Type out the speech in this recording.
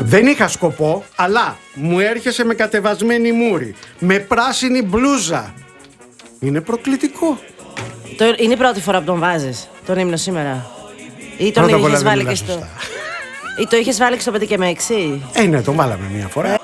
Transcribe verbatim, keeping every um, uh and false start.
Δεν είχα σκοπό, αλλά μου έρχεσαι με κατεβασμένη μούρη, με πράσινη μπλούζα. Είναι προκλητικό. Το, είναι η πρώτη φορά που τον βάζεις τον ύμνο σήμερα? Ή τον είχες βάλει και στο... Ή το είχες βάλει και στο πέντε και με έξι? Ε, ναι, τον βάλαμε μία φορά.